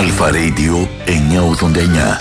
Αλφα Radio 989.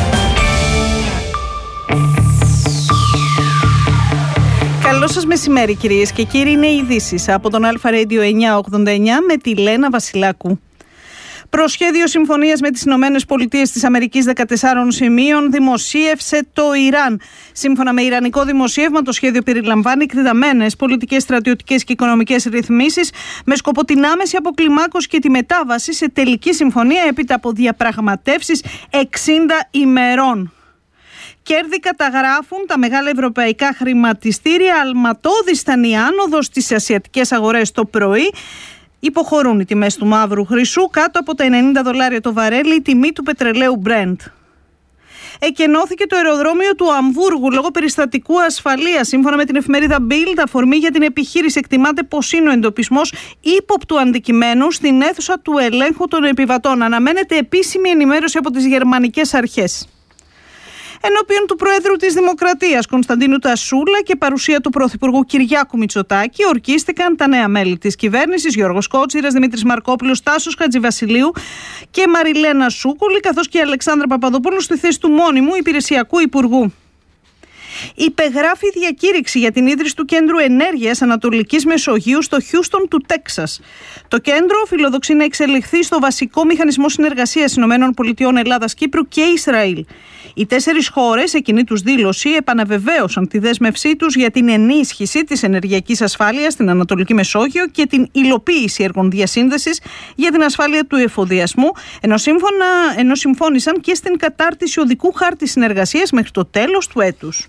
Καλό σας μεσημέρι κυρίες και κύριοι, είναι οι ειδήσεις από τον Αλφα Radio 989 με τη Λένα Βασιλάκου. Προσχέδιο συμφωνίας με τις Ηνωμένες Πολιτείες της Αμερικής 14 σημείων δημοσίευσε το Ιράν. Σύμφωνα με ιρανικό δημοσίευμα, το σχέδιο περιλαμβάνει εκτεταμένες πολιτικές, στρατιωτικές και οικονομικές ρυθμίσεις με σκοπό την άμεση αποκλιμάκωση και τη μετάβαση σε τελική συμφωνία έπειτα από διαπραγματεύσεις 60 ημερών. Κέρδη καταγράφουν τα μεγάλα ευρωπαϊκά χρηματιστήρια. Αλματώδης ήταν η άνοδος στις ασιατικές αγορές το πρωί. Υποχωρούν οι τιμές του μαύρου χρυσού κάτω από τα $90 το βαρέλι, η τιμή του πετρελαίου Brent. Εκενώθηκε το αεροδρόμιο του Αμβούργου λόγω περιστατικού ασφαλείας. Σύμφωνα με την εφημερίδα Bild, αφορμή για την επιχείρηση εκτιμάται πως είναι ο εντοπισμός ύποπτου αντικειμένου στην αίθουσα του ελέγχου των επιβατών. Αναμένεται επίσημη ενημέρωση από τις γερμανικές αρχές. Ενώπιον του Προέδρου της Δημοκρατίας Κωνσταντίνου Τασούλα και παρουσία του Πρωθυπουργού Κυριάκου Μητσοτάκη ορκίστηκαν τα νέα μέλη της κυβέρνησης, Γιώργος Κότσιρας, Δημήτρης Μαρκόπουλος, Τάσος Χατζηβασιλείου και Μαριλένα Σούκουλη, καθώς και η Αλεξάνδρα Παπαδοπούλου στη θέση του μόνιμου υπηρεσιακού υπουργού. Υπεγράφει διακήρυξη για την ίδρυση του Κέντρου Ενέργειας Ανατολικής Μεσογείου στο Χιούστον του Τέξας. Το κέντρο φιλοδοξεί να εξελιχθεί στο βασικό μηχανισμό συνεργασίας ΗΠΑ, Ελλάδας, Κύπρου και Ισραήλ. Οι 4 χώρες, εκείνη τους δήλωση, επαναβεβαίωσαν τη δέσμευσή τους για την ενίσχυση της ενεργειακής ασφάλειας στην Ανατολική Μεσόγειο και την υλοποίηση έργων διασύνδεσης για την ασφάλεια του εφοδιασμού, ενώ συμφώνησαν και στην κατάρτιση οδικού χάρτη συνεργασίας μέχρι το τέλος του έτους.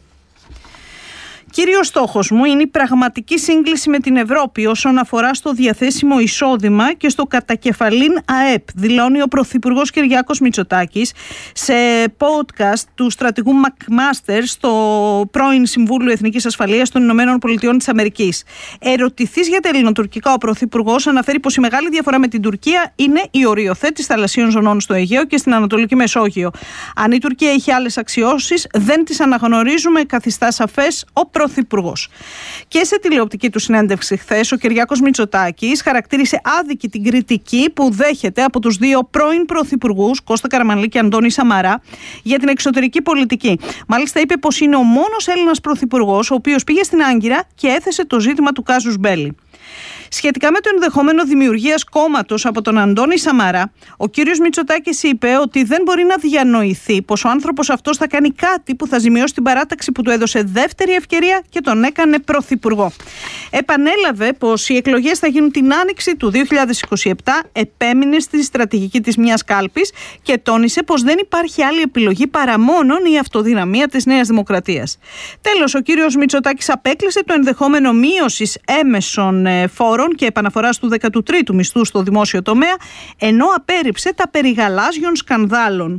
Κύριος στόχος μου είναι η πραγματική σύγκληση με την Ευρώπη όσον αφορά στο διαθέσιμο εισόδημα και στο κατακεφαλήν ΑΕΠ, δηλώνει ο Πρωθυπουργός Κυριάκος Μητσοτάκης σε podcast του στρατηγού McMaster στο πρώην Συμβούλιο Εθνικής Ασφαλείας των Ηνωμένων Πολιτειών της Αμερικής. Ερωτηθείς για τα ελληνοτουρκικά, ο Πρωθυπουργός αναφέρει πως η μεγάλη διαφορά με την Τουρκία είναι η οριοθέτηση θαλασσίων ζωνών στο Αιγαίο και στην Ανατολική Μεσόγειο. Αν η Τουρκία έχει άλλες αξιώσεις, δεν τις αναγνωρίζουμε, καθιστά σαφές ο Πρωθυπουργός. Και σε τηλεοπτική του συνέντευξη χθες, ο Κυριάκος Μητσοτάκης χαρακτήρισε άδικη την κριτική που δέχεται από τους δύο πρώην πρωθυπουργούς, Κώστα Καραμανλή και Αντώνη Σαμαρά, για την εξωτερική πολιτική. Μάλιστα, είπε πως είναι ο μόνος Έλληνας πρωθυπουργός ο οποίος πήγε στην Άγκυρα και έθεσε το ζήτημα του κάζους μπέλι. Σχετικά με το ενδεχόμενο δημιουργίας κόμματος από τον Αντώνη Σαμαρά, ο κύριος Μητσοτάκης είπε ότι δεν μπορεί να διανοηθεί πως ο άνθρωπος αυτός θα κάνει κάτι που θα ζημιώσει την παράταξη που του έδωσε δεύτερη ευκαιρία και τον έκανε πρωθυπουργό. Επανέλαβε πως οι εκλογές θα γίνουν την άνοιξη του 2027, επέμεινε στη στρατηγική της μιας κάλπης και τόνισε πως δεν υπάρχει άλλη επιλογή παρά μόνον η αυτοδυναμία της Νέας Δημοκρατίας. Τέλος, ο κύριος Μητσοτάκης απέκλεισε το ενδεχόμενο μείωσης έμεσων φόρων και επαναφοράς του 13ου μισθού στο δημόσιο τομέα, ενώ απέρριψε τα περί γαλάζιων σκανδάλων.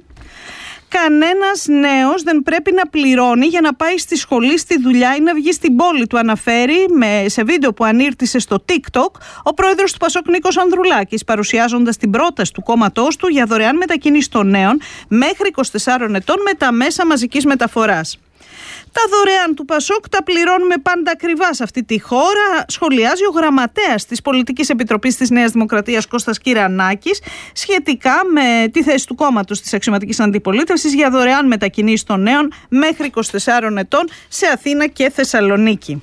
Κανένας νέος δεν πρέπει να πληρώνει για να πάει στη σχολή, στη δουλειά ή να βγει στην πόλη του, αναφέρει σε βίντεο που ανήρτησε στο TikTok ο πρόεδρος του Πασόκ Νίκος Ανδρουλάκης, παρουσιάζοντας την πρόταση του κόμματός του για δωρεάν μετακίνηση των νέων μέχρι 24 ετών με τα μέσα μαζικής μεταφοράς. Τα δωρεάν του Πασόκ τα πληρώνουμε πάντα ακριβά σε αυτή τη χώρα, σχολιάζει ο γραμματέας της Πολιτικής Επιτροπής της Νέας Δημοκρατίας Κώστας Κυρανάκης σχετικά με τη θέση του κόμματος της αξιωματικής αντιπολίτευσης για δωρεάν μετακινήσεις των νέων μέχρι 24 ετών σε Αθήνα και Θεσσαλονίκη.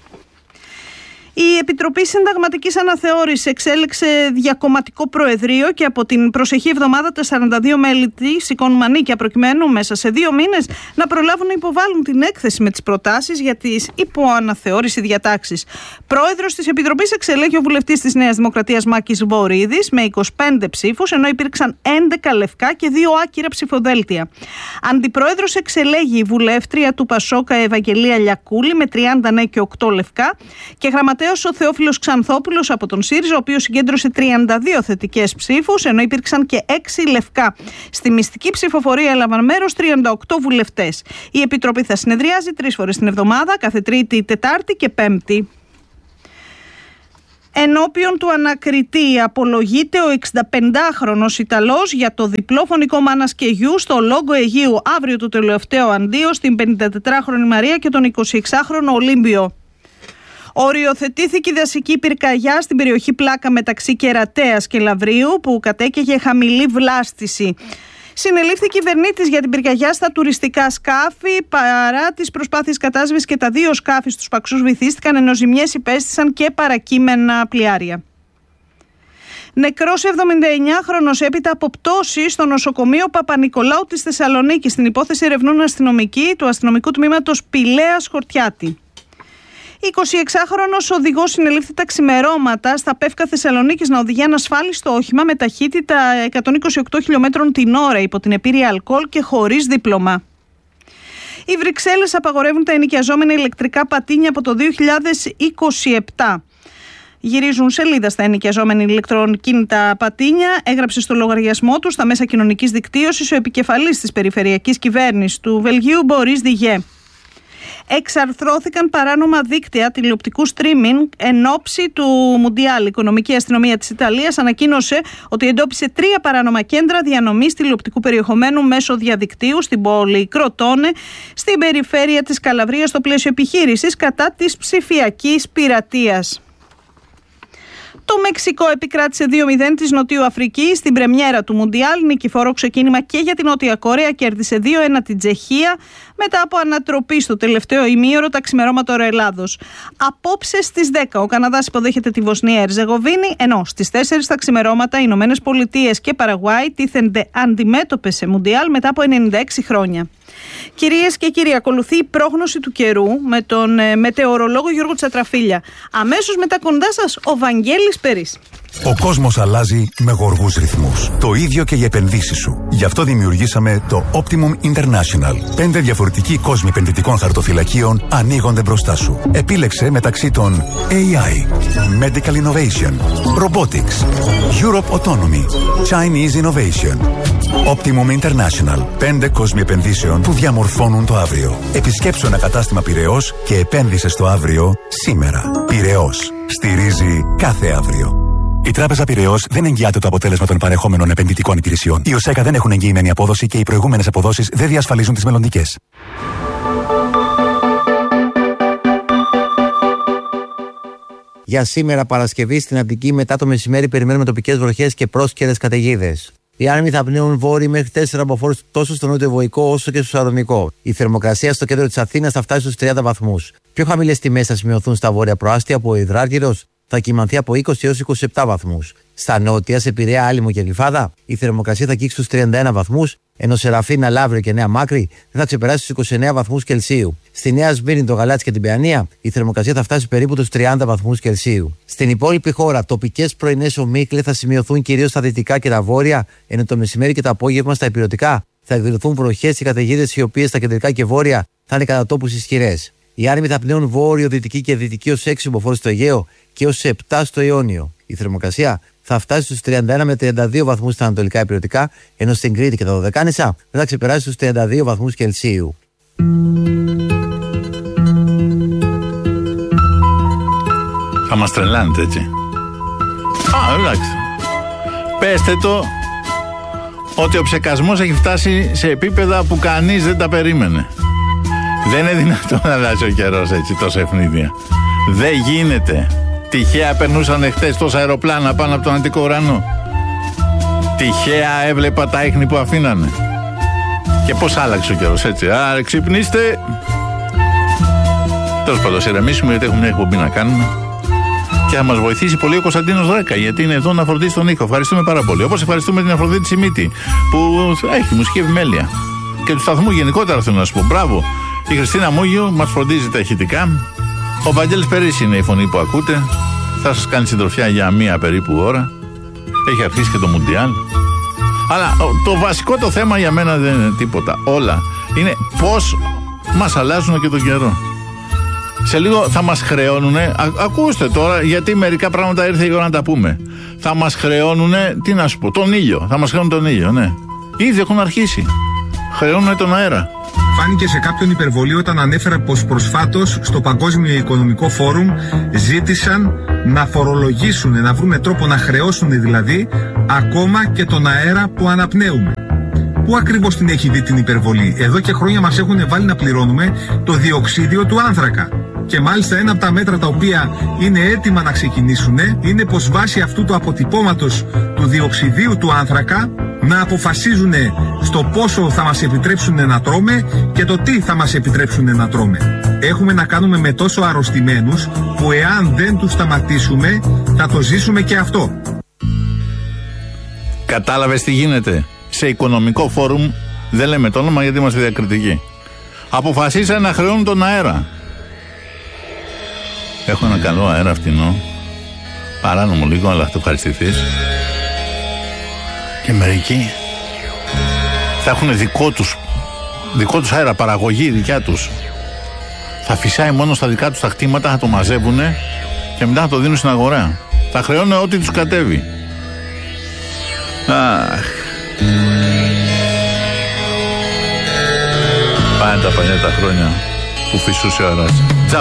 Η Επιτροπή Συνταγματικής Αναθεώρησης εξέλεξε διακομματικό προεδρείο και από την προσεχή εβδομάδα τα 42 μέλη της σηκώνουν μανίκια προκειμένου μέσα σε 2 μήνες να προλάβουν να υποβάλουν την έκθεση με τις προτάσεις για τις υποαναθεώρηση διατάξεις. Πρόεδρος της Επιτροπής εξελέγει ο βουλευτής της Νέας Δημοκρατίας Μάκης Βορίδης με 25 ψήφους, ενώ υπήρξαν 11 λευκά και 2 άκυρα ψηφοδέλτια. Αντιπρόεδρος εξελέγει η βουλεύτρια του Πασόκα Ευαγγελία Λιακούλη με 30 ναι και 8 λευκά και ο Θεόφιλος Ξανθόπουλος από τον ΣΥΡΙΖΑ, ο οποίος συγκέντρωσε 32 θετικές ψήφους, ενώ υπήρξαν και 6 λευκά. Στη μυστική ψηφοφορία έλαβαν μέρος 38 βουλευτές. Η Επιτροπή θα συνεδριάζει 3 φορές την εβδομάδα, κάθε Τρίτη, Τετάρτη και Πέμπτη. Ενώπιον του ανακριτή απολογείται ο 65χρονος Ιταλός για το διπλό φωνικό μάνας και γιου στο Λόγκο Αιγείου. Αύριο το τελευταίο αντίο στην 54χρονη Μαρία και τον 26χρονο Ολύμπιο. Οριοθετήθηκε η δασική πυρκαγιά στην περιοχή Πλάκα μεταξύ Κερατέας και Λαβρίου που κατέκαιγε χαμηλή βλάστηση. Συνελήφθη κυβερνήτης για την πυρκαγιά στα τουριστικά σκάφη. Παρά τις προσπάθειες κατάσβεσης και τα 2 σκάφη στους Παξούς βυθίστηκαν, ενώ ζημιές υπέστησαν και παρακείμενα πλοιάρια. Νεκρός 79χρονος έπειτα από πτώση στο νοσοκομείο Παπα-Νικολάου της Θεσσαλονίκης. Στην υπόθεση ερευνούν αστυνομικοί του αστυνομικού τμήματος Πηλαίας Χορτιάτη. 26χρονος οδηγός συνελήφθη τα ξημερώματα στα Πεύκα Θεσσαλονίκης να οδηγεί ανασφάλιστο όχημα με ταχύτητα 128 χιλιόμετρων την ώρα υπό την επίρρεια αλκοόλ και χωρίς δίπλωμα. Οι Βρυξέλλες απαγορεύουν τα ενοικιαζόμενα ηλεκτρικά πατίνια από το 2027. Γυρίζουν σελίδα στα ενοικιαζόμενα ηλεκτροκίνητα πατίνια, έγραψε στο λογαριασμό του στα μέσα κοινωνικής δικτύωσης ο επικεφαλής της περιφερειακής κυβέρνησης του Βελγίου, Μπορίς Διγέ. Εξαρθρώθηκαν παράνομα δίκτυα τηλεοπτικού streaming εν ώψη του Μουντιάλ. Η Οικονομική Αστυνομία της Ιταλίας ανακοίνωσε ότι εντόπισε 3 παράνομα κέντρα διανομής τηλεοπτικού περιεχομένου μέσω διαδικτύου στην πόλη Κροτόνε, στην περιφέρεια της Καλαβρίας, στο πλαίσιο επιχείρησης κατά της ψηφιακής πειρατείας. Το Μεξικό επικράτησε 2-0 της Νοτιού Αφρικής στην πρεμιέρα του Μουντιάλ. Νικηφόρο ξεκίνημα και για την Νότια Κορέα, κέρδισε 2-1 την Τσεχία μετά από ανατροπή στο τελευταίο ημίωρο τα ξημερώματα Ελλάδος. Απόψε στις 10 ο Καναδάς υποδέχεται τη Βοσνία Ερζεγοβίνη, ενώ στις 4 τα ξημερώματα οι Ηνωμένες Πολιτείες και Παραγουάη τίθενται αντιμέτωπες σε Μουντιάλ μετά από 96 χρόνια. Κυρίες και κύριοι, ακολουθεί η πρόγνωση του καιρού με τον μετεωρολόγο Γιώργο Τσατραφίλια. Αμέσως μετά κοντά σας ο Βαγγέλης Περής. Ο κόσμος αλλάζει με γοργούς ρυθμούς. Το ίδιο και οι επενδύσεις σου. Γι' αυτό δημιουργήσαμε το Optimum International. 5 διαφορετικοί κόσμοι επενδυτικών χαρτοφυλακίων ανοίγονται μπροστά σου. Επίλεξε μεταξύ των AI, Medical Innovation, Robotics, Europe Autonomy, Chinese Innovation. Optimum International. 5 κόσμοι επενδύσεων που διαμορφώνουν το αύριο. Επισκέψου ένα κατάστημα Πειραιώς και επένδυσε στο αύριο σήμερα. Πειραιώς. Στηρίζει κάθε αύριο. Η Τράπεζα Πειραιώς δεν εγγυάται το αποτέλεσμα των παρεχόμενων επενδυτικών υπηρεσιών. Οι ΟΣΕΚΑ δεν έχουν εγγυημένη απόδοση και οι προηγούμενες αποδόσεις δεν διασφαλίζουν τις μελλοντικές. Για σήμερα Παρασκευή στην Αττική μετά το μεσημέρι περιμένουμε τοπικές βροχές και πρόσκαιρες καταιγίδες. Οι άνεμοι θα πνέουν βόρειοι μέχρι 4 μποφόρ τόσο στο νότιο-βορεικό όσο και στο ανατολικό. Η θερμοκρασία στο κέντρο της Αθήνας θα φτάσει στους 30 βαθμούς. Πιο χαμηλές τιμές θα σημειωθούν στα βόρεια προάστια, που ο Υδράργυρος θα κυμανθεί από 20 έως 27 βαθμούς. Στα νότια, σε Πειραιά, Άλυμο και Γλυφάδα, η θερμοκρασία θα αγγίξει τους 31 βαθμούς, ενώ σε Ραφίνα, Λαύριο και Νέα Μάκρη δεν θα ξεπεράσει τους 29 βαθμούς Κελσίου. Στη Νέα Σμύρνη, το Γαλάτσι και την Παιανία, η θερμοκρασία θα φτάσει περίπου τους 30 βαθμούς Κελσίου. Στην υπόλοιπη χώρα, τοπικές πρωινές ομίχλες θα σημειωθούν κυρίως στα δυτικά και τα βόρεια, ενώ το μεσημέρι και το απόγευμα στα υπηρετικά θα εκδηλωθούν βροχές και καταιγίδες, οι οποίες στα κεντρικά και βόρεια θα είναι κατά τόπους ισχυρές. Οι άνεμοι θα πνέουν βόρειο, δυτική και δυτική ως 6 μποφόρ στο Αιγαίο και ως 7 στο Ιόνιο. Η θερμοκρασία θα φτάσει στους 31 με 32 βαθμούς στα ανατολικά υπηρετικά, ενώ στην Κρήτη και τα Δωδεκάνησα δεν θα ξεπεράσει στους 32 βαθμούς Κελσίου. Θα μας τρελάνετε έτσι. Εντάξει. Πέστε το ότι ο ψεκασμός έχει φτάσει σε επίπεδα που κανείς δεν τα περίμενε. Δεν είναι δυνατόν να αλλάζει ο καιρός έτσι τόσο ευνίδια. Δεν γίνεται. Τυχαία περνούσαν χτες τόσα αεροπλάνα πάνω από τον Αττικό ουρανό. Τυχαία έβλεπα τα ίχνη που αφήνανε. Και πώς άλλαξε ο καιρός έτσι. Άρα ξυπνήστε. Τέλος πάντων, ηρεμήσουμε γιατί έχουμε μια εκπομπή να κάνουμε. Και θα μας βοηθήσει πολύ ο Κωνσταντίνος Δράκα, γιατί είναι εδώ να φροντίσει τον ήχο. Ευχαριστούμε πάρα πολύ. Όπως ευχαριστούμε την Αφροδίτη Σιμίτη, που έχει μουσική επιμέλεια. Και του σταθμού γενικότερα θέλω να σου πω. Μπράβο. Η Χριστίνα Μούγιου μας φροντίζει τα ηχητικά. Ο Βαγγέλης Περής είναι η φωνή που ακούτε. Θα σας κάνει συντροφιά για 1 περίπου ώρα. Έχει αρχίσει και το Μουντιάλ. Αλλά το βασικό το θέμα για μένα δεν είναι τίποτα. Όλα είναι πώς μας αλλάζουν και τον καιρό. Σε λίγο θα μας χρεώνουνε. Ακούστε τώρα, γιατί μερικά πράγματα ήρθε η ώρα να τα πούμε. Θα μας χρεώνουνε, τι να σου πω, τον ήλιο. Θα μας χρεώνουν τον ήλιο, ναι. Ήδη έχουν αρχίσει. Χρεώνουνε τον αέρα. Φάνηκε σε κάποιον υπερβολή όταν ανέφερα πως προσφάτως στο Παγκόσμιο Οικονομικό Φόρουμ ζήτησαν να φορολογήσουν, να βρουν τρόπο να χρεώσουν δηλαδή ακόμα και τον αέρα που αναπνέουμε. Πού ακριβώς την έχει δει την υπερβολή? Εδώ και χρόνια μας έχουν βάλει να πληρώνουμε το διοξίδιο του άνθρακα. Και μάλιστα ένα από τα μέτρα τα οποία είναι έτοιμα να ξεκινήσουν είναι πως βάσει αυτού του αποτυπώματος του διοξιδίου του άνθρακα να αποφασίζουν στο πόσο θα μας επιτρέψουν να τρώμε και το τι θα μας επιτρέψουν να τρώμε. Έχουμε να κάνουμε με τόσο αρρωστημένους που εάν δεν τους σταματήσουμε θα το ζήσουμε και αυτό. Κατάλαβες τι γίνεται? Σε οικονομικό φόρουμ, δεν λέμε το όνομα γιατί είμαστε διακριτικοί, αποφασίσαν να χρεώνουν τον αέρα. Έχω ένα καλό αέρα φτηνό, παράνομο λίγο, αλλά θα το ευχαριστηθείς. Και μερικοί θα έχουν δικό τους αέρα, παραγωγή δικιά τους. Θα φυσάει μόνο στα δικά τους τα κτήματα, θα το μαζεύουνε και μετά θα το δίνουν στην αγορά. Θα χρεώνουν ό,τι τους κατέβει. Αχ. Πάνε τα παλιά τα χρόνια που φυσούσε ο αέρας.